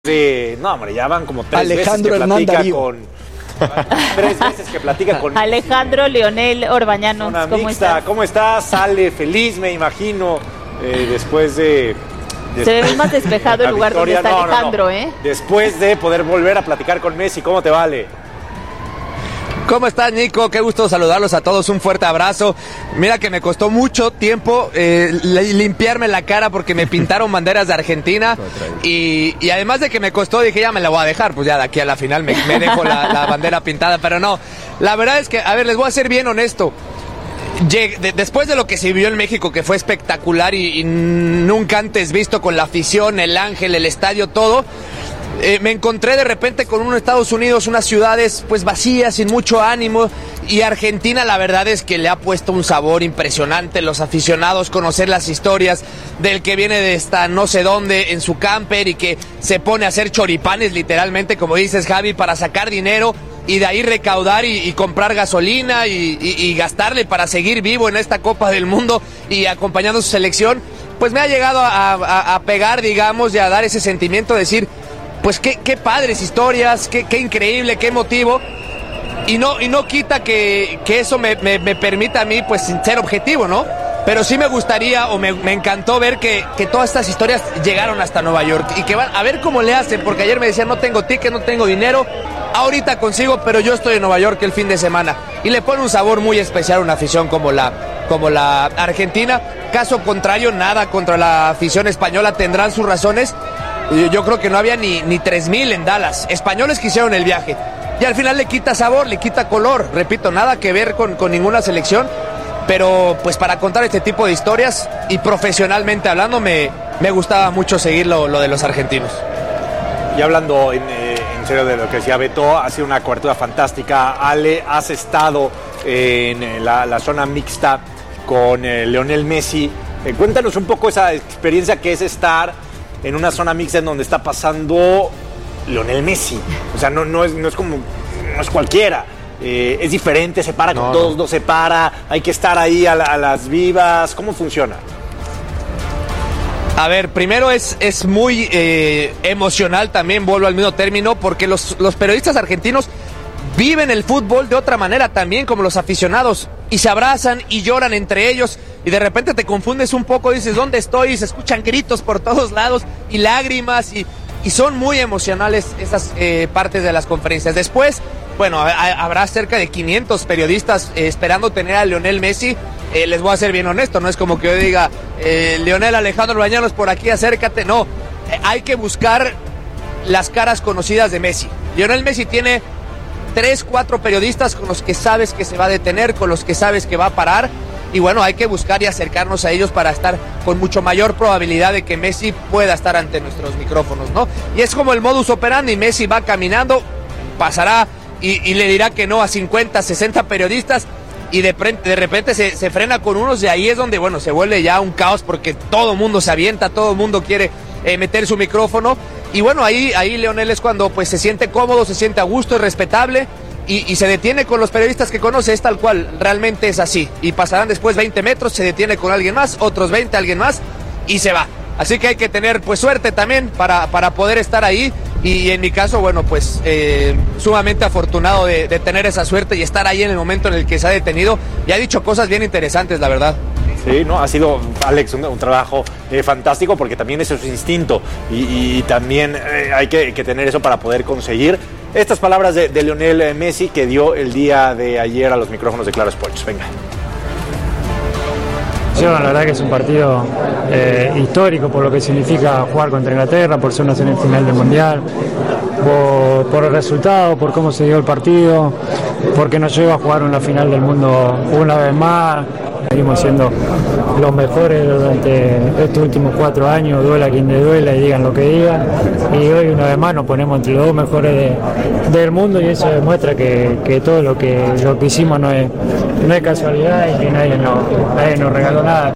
No, hombre, ya van como tres Alejandro veces que Hernán platica Darío. con... 3 veces que platica con... Alejandro Leonel Orbañanos, Una ¿cómo mixta, estás? ¿cómo estás? Sale feliz, me imagino, después de... Se ve más despejado el lugar donde está Alejandro, ¿eh? Después de poder volver a platicar con Messi, ¿cómo te vale? ¿Cómo estás, Nico? Qué gusto saludarlos a todos, un fuerte abrazo. Mira que me costó mucho tiempo limpiarme la cara porque me pintaron banderas de Argentina y además de que me costó, dije ya me la voy a dejar, pues ya de aquí a la final me dejo la bandera pintada, pero no, la verdad es que, a ver, les voy a ser bien honesto. Después de lo que se vivió en México, que fue espectacular y nunca antes visto, con la afición, el Ángel, el estadio, todo... me encontré de repente con unos Estados Unidos, unas ciudades pues vacías, sin mucho ánimo, y Argentina la verdad es que le ha puesto un sabor impresionante. Los aficionados, conocer las historias del que viene de esta no sé dónde en su camper y que se pone a hacer choripanes literalmente, como dices, Javi, para sacar dinero y de ahí recaudar y comprar gasolina y gastarle para seguir vivo en esta Copa del Mundo y acompañando a su selección, pues me ha llegado a pegar, digamos, y a dar ese sentimiento de decir, pues qué padres historias, qué increíble, qué emotivo. Y no quita que eso me permita a mí pues ser objetivo, ¿no? Pero sí me gustaría o me encantó ver que todas estas historias llegaron hasta Nueva York y que van a ver cómo le hacen, porque ayer me decían no tengo ticket, no tengo dinero, ahorita consigo, pero yo estoy en Nueva York el fin de semana y le pone un sabor muy especial a una afición como la argentina. Caso contrario, nada contra la afición española, tendrán sus razones. Yo creo que no había ni 3,000 en Dallas. Españoles que hicieron el viaje. Y al final le quita sabor, le quita color. Repito, nada que ver con ninguna selección. Pero pues para contar este tipo de historias y profesionalmente hablando, me gustaba mucho seguir lo de los argentinos. Y hablando en serio de lo que decía Beto, ha sido una cobertura fantástica. Ale, has estado en la zona mixta con Lionel Messi. Cuéntanos un poco esa experiencia que es estar en una zona mixta en donde está pasando Lionel Messi. O sea, no es como, no es cualquiera. Es diferente, se para con todos, no se para, hay que estar ahí a las vivas. ¿Cómo funciona? A ver, primero es muy emocional también, vuelvo al mismo término, porque los periodistas argentinos viven el fútbol de otra manera también, como los aficionados, y se abrazan y lloran entre ellos, y de repente te confundes un poco, dices, ¿dónde estoy? Y se escuchan gritos por todos lados, y lágrimas, y son muy emocionales esas partes de las conferencias. Después, bueno, habrá cerca de 500 periodistas esperando tener a Lionel Messi. Les voy a ser bien honesto, no es como que yo diga, Lionel Alejandro Orbañanos, por aquí acércate, no. Hay que buscar las caras conocidas de Messi. Lionel Messi tiene 3, 4 periodistas con los que sabes que se va a detener, con los que sabes que va a parar, y bueno, hay que buscar y acercarnos a ellos para estar con mucho mayor probabilidad de que Messi pueda estar ante nuestros micrófonos, ¿no? Y es como el modus operandi, Messi va caminando, pasará y le dirá que no a 50, 60 periodistas, y de repente se frena con unos, y ahí es donde, bueno, se vuelve ya un caos, porque todo el mundo se avienta, todo el mundo quiere meter su micrófono. Y bueno, ahí Lionel es cuando pues se siente cómodo, se siente a gusto, es respetable y se detiene con los periodistas que conoce, es tal cual, realmente es así. Y pasarán después 20 metros, se detiene con alguien más, otros 20, alguien más, y se va. Así que hay que tener pues suerte también para poder estar ahí. Y en mi caso, bueno, pues sumamente afortunado de tener esa suerte y estar ahí en el momento en el que se ha detenido. Y ha dicho cosas bien interesantes, la verdad. Sí, no, ha sido, Alex, un trabajo fantástico, porque también eso es instinto y también hay que tener eso para poder conseguir estas palabras de Lionel Messi que dio el día de ayer a los micrófonos de Claro Sports. Venga. Sí, bueno, la verdad que es un partido histórico por lo que significa jugar contra Inglaterra, por ser una semifinal del Mundial, por el resultado, por cómo se dio el partido, porque nos lleva a jugar una final del mundo una vez más. Seguimos siendo los mejores durante estos últimos 4 años, duela quien le duela y digan lo que digan. Y hoy una vez más nos ponemos entre los 2 mejores del mundo, y eso demuestra que todo lo que hicimos no es casualidad y que nadie nos regaló nada.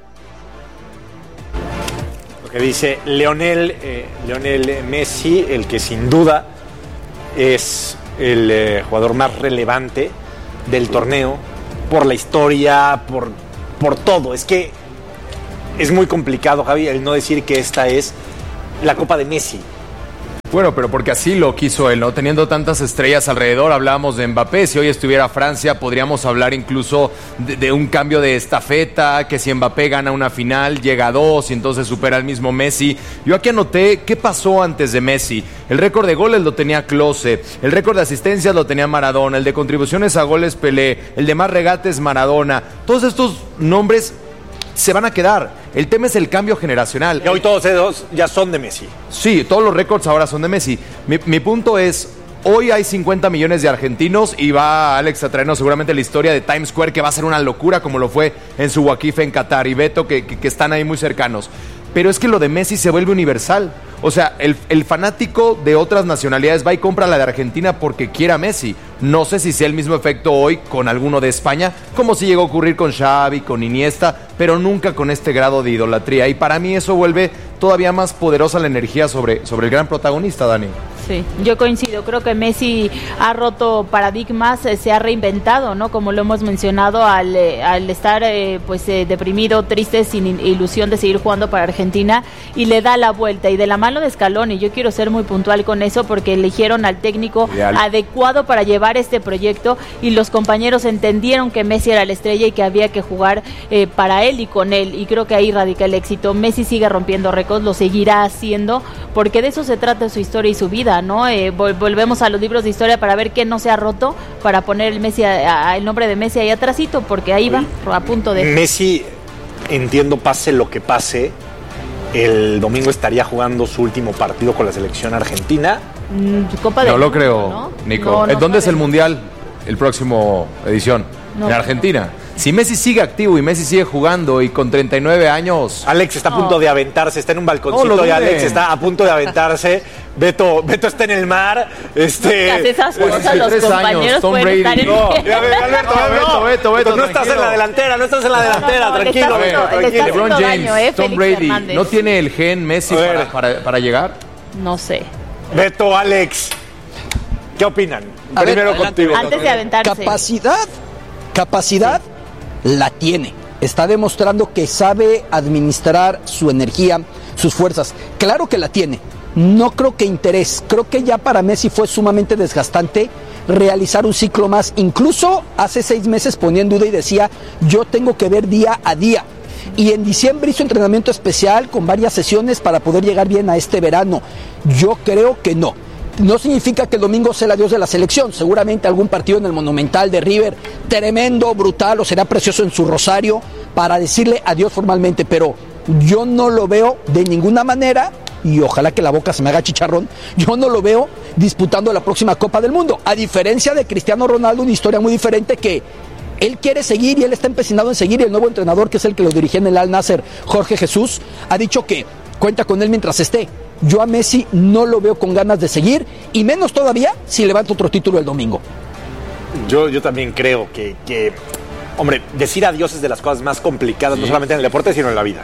Lo que dice Lionel Messi, el que sin duda es el jugador más relevante del torneo, por la historia, por todo. Es que es muy complicado, Javi, el no decir que esta es la Copa de Messi. Bueno, pero porque así lo quiso él, ¿no? Teniendo tantas estrellas alrededor, hablábamos de Mbappé. Si hoy estuviera Francia, podríamos hablar incluso de un cambio de estafeta, que si Mbappé gana una final, llega a 2 y entonces supera al mismo Messi. Yo aquí anoté qué pasó antes de Messi. El récord de goles lo tenía Klose, el récord de asistencias lo tenía Maradona, el de contribuciones a goles Pelé, el de más regates Maradona. Todos estos nombres se van a quedar. El tema es el cambio generacional. Y hoy todos esos ya son de Messi. Sí, todos los récords ahora son de Messi. Mi punto es, hoy hay 50 millones de argentinos y va Alex a traernos seguramente la historia de Times Square, que va a ser una locura como lo fue en su Wakife en Qatar, y Beto, que están ahí muy cercanos. Pero es que lo de Messi se vuelve universal. O sea, el fanático de otras nacionalidades va y compra la de Argentina porque quiere a Messi. No sé si sea el mismo efecto hoy con alguno de España, como si llegó a ocurrir con Xavi, con Iniesta, pero nunca con este grado de idolatría. Y para mí eso vuelve todavía más poderosa la energía sobre el gran protagonista, Dani. Sí, yo coincido, creo que Messi ha roto paradigmas, se ha reinventado, ¿no? Como lo hemos mencionado, al estar deprimido, triste, sin ilusión de seguir jugando para Argentina, y le da la vuelta, y de la mano de Scaloni. Yo quiero ser muy puntual con eso porque eligieron al técnico adecuado para llevar este proyecto, y los compañeros entendieron que Messi era la estrella y que había que jugar para él y con él, y creo que ahí radica el éxito. Messi sigue rompiendo récords, lo seguirá haciendo, porque de eso se trata su historia y su vida, ¿no? Volvemos a los libros de historia para ver qué no se ha roto, para poner el nombre de Messi ahí atrásito, porque ahí va, a punto de... Messi, entiendo, pase lo que pase, el domingo estaría jugando su último partido con la selección argentina. Copa del Mundo, lo creo, ¿no? Nico. No, ¿dónde es el Mundial? El próximo edición. En Argentina. Si Messi sigue activo y Messi sigue jugando y con 39 años... Alex está a punto de aventarse, está en un balconcito y Alex está a punto de aventarse. Beto está en el mar. Esas cosas, los compañeros Tom pueden Brady. estar en Beto, no estás en la delantera, tranquilo. LeBron James, Tom Brady, Hernández. ¿No tiene el gen Messi para llegar? No sé. Beto, Alex, ¿qué opinan? Primero contigo. Antes de aventarse. Capacidad la tiene. Está demostrando que sabe administrar su energía, sus fuerzas. Claro que la tiene. No creo que interés. Creo que ya para Messi fue sumamente desgastante realizar un ciclo más. Incluso hace 6 meses ponía en duda y decía, yo tengo que ver día a día. Y en diciembre hizo entrenamiento especial con varias sesiones para poder llegar bien a este verano. Yo creo que no. No significa que el domingo sea el adiós de la selección. Seguramente algún partido en el Monumental de River, tremendo, brutal, o será precioso en su Rosario, para decirle adiós formalmente. Pero yo no lo veo de ninguna manera, y ojalá que la boca se me haga chicharrón, yo no lo veo disputando la próxima Copa del Mundo. A diferencia de Cristiano Ronaldo, una historia muy diferente, que él quiere seguir y él está empecinado en seguir. Y el nuevo entrenador, que es el que lo dirigía en el Al Nassr, Jorge Jesús, ha dicho que cuenta con él mientras esté. Yo a Messi no lo veo con ganas de seguir, y menos todavía si levanta otro título el domingo. Yo también creo que, hombre, decir adiós es de las cosas más complicadas, no solamente en el deporte, sino en la vida.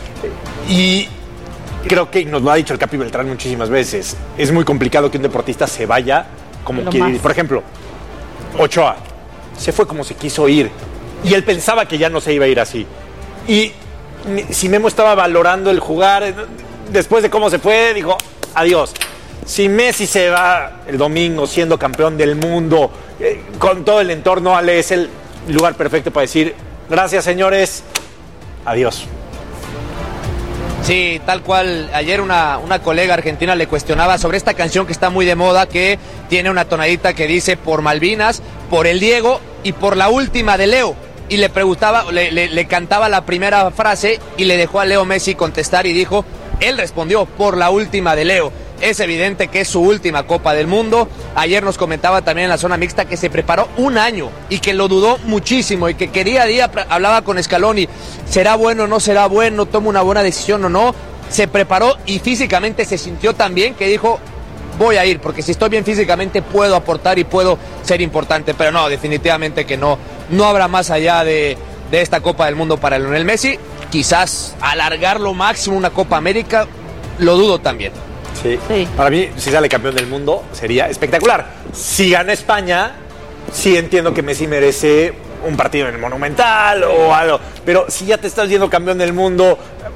Y creo que nos lo ha dicho el Capi Beltrán muchísimas veces, es muy complicado que un deportista se vaya como quiere ir. Por ejemplo, Ochoa se fue como se quiso ir, y él pensaba que ya no se iba a ir así. Y si Memo estaba valorando el jugar, después de cómo se fue, dijo, adiós. Si Messi se va el domingo siendo campeón del mundo, con todo el entorno, Ale, es el lugar perfecto para decir, gracias señores, adiós. Sí, tal cual. Ayer una colega argentina le cuestionaba sobre esta canción que está muy de moda, que tiene una tonadita que dice por Malvinas, por el Diego y por la última de Leo. Y le preguntaba, le cantaba la primera frase y le dejó a Leo Messi contestar, y dijo... Él respondió por la última de Leo. Es evidente que es su última Copa del Mundo. Ayer nos comentaba también en la zona mixta que se preparó 1 año y que lo dudó muchísimo y que día a día hablaba con Scaloni. ¿Será bueno o no será bueno? ¿Toma una buena decisión o no? Se preparó y físicamente se sintió tan bien que dijo, voy a ir, porque si estoy bien físicamente puedo aportar y puedo ser importante. Pero no, definitivamente que no habrá más allá de esta Copa del Mundo para Lionel Messi. Quizás alargar lo máximo una Copa América, lo dudo también. Sí. Para mí, si sale campeón del mundo, sería espectacular. Si gana España, sí entiendo que Messi merece un partido en el Monumental o algo. Pero si ya te estás yendo campeón del mundo,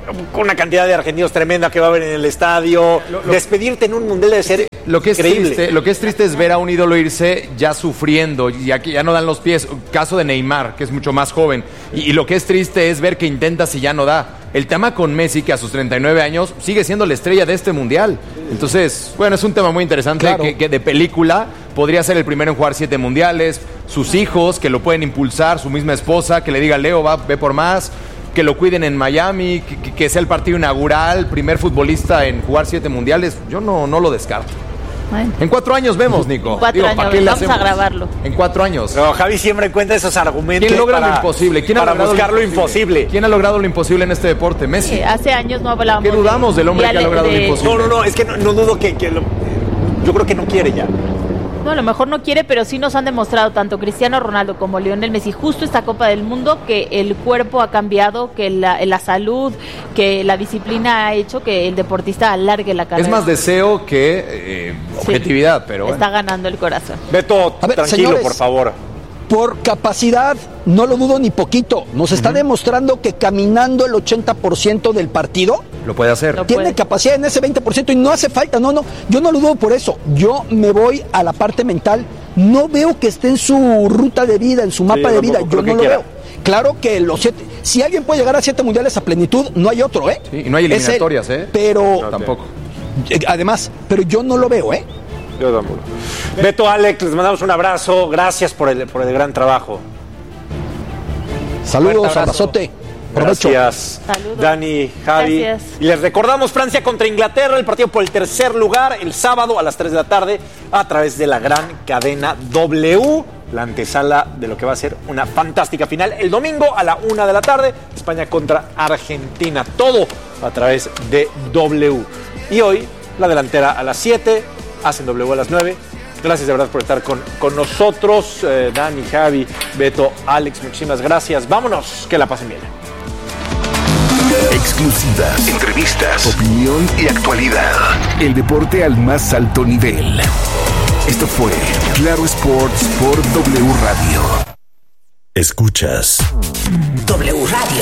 con una cantidad de argentinos tremenda que va a haber en el estadio. Despedirte en un mundial debe ser increíble. Lo que es triste es ver a un ídolo irse ya sufriendo, ya que ya no dan los pies. Caso de Neymar, que es mucho más joven. Y lo que es triste es ver que intenta si ya no da. El tema con Messi, que a sus 39 años sigue siendo la estrella de este mundial. Entonces, bueno, es un tema muy interesante, claro, que de película podría ser el primero en jugar 7 mundiales. Sus hijos, que lo pueden impulsar, su misma esposa, que le diga, Leo, ve por más. Que lo cuiden en Miami, que sea el partido inaugural, primer futbolista en jugar 7 mundiales. Yo no lo descarto. Bueno. En 4 años vemos, Nico. 4 años, vamos a grabarlo. En 4 años. Pero Javi siempre encuentra esos argumentos. ¿Quién logra lo imposible? ¿Quién para buscar lo imposible? ¿Quién ha logrado lo imposible en este deporte? Messi. Hace años no hablábamos. ¿Qué dudamos del hombre que ha logrado lo imposible? No, es que no dudo que yo creo que no quiere ya. No, a lo mejor no quiere, pero sí nos han demostrado tanto Cristiano Ronaldo como Lionel Messi, justo esta Copa del Mundo, que el cuerpo ha cambiado, que la salud, que la disciplina ha hecho que el deportista alargue la carrera. Es más deseo que objetividad, pero bueno. Está ganando el corazón. Beto, tranquilo, señores, por favor. Por capacidad, no lo dudo ni poquito. Nos está demostrando que caminando el 80% del partido lo puede hacer. Tiene capacidad en ese 20% y no hace falta. No, yo no lo dudo por eso. Yo me voy a la parte mental. No veo que esté en su ruta de vida, en su mapa de vida. Yo no lo veo. Claro que los 7, si alguien puede llegar a 7 mundiales a plenitud, no hay otro, ¿eh? Sí, y no hay eliminatorias, Pero no, tampoco. Además, pero yo no lo veo, ¿eh? Yo tampoco. Beto, Alex, les mandamos un abrazo. Gracias por el gran trabajo. Saludos, abrazote. Provecho. Gracias. Saludos. Dani, Javi. Gracias. Y les recordamos Francia contra Inglaterra, el partido por el tercer lugar, el sábado a las 3 de la tarde, a través de la gran cadena W. La antesala de lo que va a ser una fantástica final. El domingo a la 1 de la tarde, España contra Argentina. Todo a través de W. Y hoy, la delantera a las 7, hacen W a las 9. Gracias de verdad por estar con nosotros. Dani, Javi, Beto, Alex, muchísimas gracias. Vámonos, que la pasen bien. Exclusivas, entrevistas, opinión y actualidad. El deporte al más alto nivel. Esto fue Claro Sports por W Radio. Escuchas W Radio.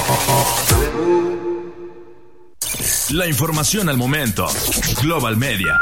La información al momento. Global Media.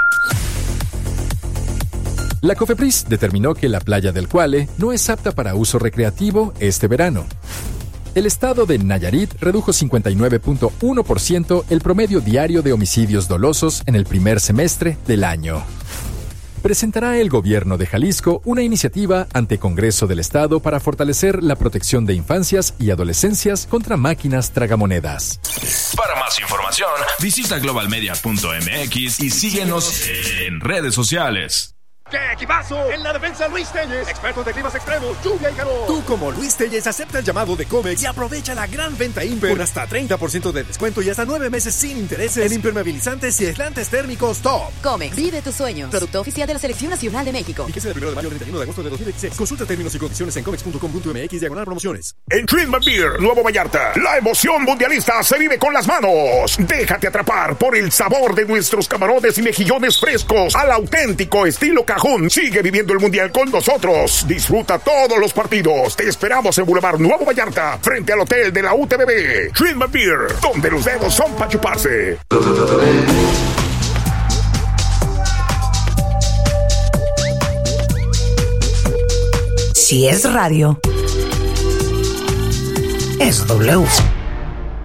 La COFEPRIS determinó que la playa del Cuale no es apta para uso recreativo este verano. El estado de Nayarit redujo 59.1% el promedio diario de homicidios dolosos en el primer semestre del año. Presentará el gobierno de Jalisco una iniciativa ante Congreso del Estado para fortalecer la protección de infancias y adolescencias contra máquinas tragamonedas. Para más información, visita globalmedia.mx y síguenos en redes sociales. ¡Qué equipazo! En la defensa, Luis Telles, expertos de climas extremos, lluvia y calor. Tú, como Luis Telles, acepta el llamado de Comex y aprovecha la gran venta Imper con hasta 30% de descuento y hasta 9 meses sin intereses en impermeabilizantes y aislantes térmicos top. Comex, vive tus sueños. Producto oficial de la Selección Nacional de México. Fíjese del 1 de mayo al 31 de agosto de 2016. Consulta términos y condiciones en comex.com.mx/promociones. En Trinman Beer, Nuevo Vallarta, la emoción mundialista se vive con las manos. Déjate atrapar por el sabor de nuestros camarones y mejillones frescos al auténtico estilo cajón. Sigue viviendo el mundial con nosotros. Disfruta todos los partidos. Te esperamos en Boulevard Nuevo Vallarta, frente al hotel de la UTBB. Trinman Beer, donde los dedos son para chuparse. Si es radio, es W.